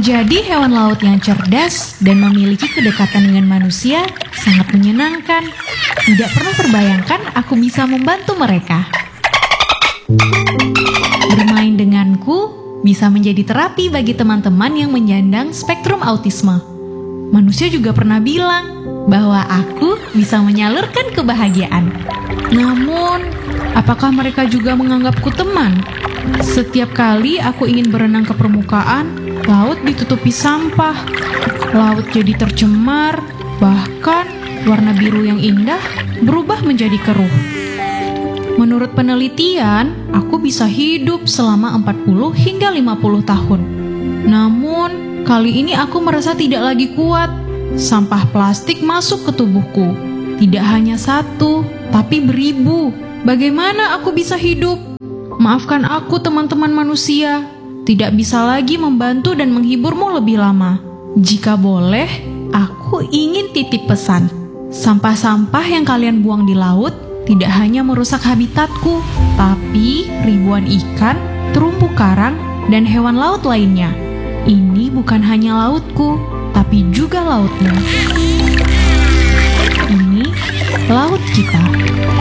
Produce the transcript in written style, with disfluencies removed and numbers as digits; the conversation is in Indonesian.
Menjadi hewan laut yang cerdas dan memiliki kedekatan dengan manusia sangat menyenangkan. Tidak pernah terbayangkan aku bisa membantu mereka. Bermain denganku bisa menjadi terapi bagi teman-teman yang menyandang spektrum autisme. Manusia juga pernah bilang bahwa aku bisa menyalurkan kebahagiaan. Namun, apakah mereka juga menganggapku teman? Setiap kali aku ingin berenang ke permukaan, laut ditutupi sampah, laut jadi tercemar, bahkan warna biru yang indah berubah menjadi keruh. Menurut penelitian, aku bisa hidup selama 40 hingga 50 tahun. Namun, kali ini aku merasa tidak lagi kuat. Sampah plastik masuk ke tubuhku. Tidak hanya satu, tapi beribu. Bagaimana aku bisa hidup? Maafkan aku, teman-teman manusia. Tidak bisa lagi membantu dan menghiburmu lebih lama. Jika boleh, aku ingin titip pesan. Sampah-sampah yang kalian buang di laut tidak hanya merusak habitatku, tapi ribuan ikan, terumpu karang, dan hewan laut lainnya. Ini bukan hanya lautku, tapi juga lautmu. Ini laut kita.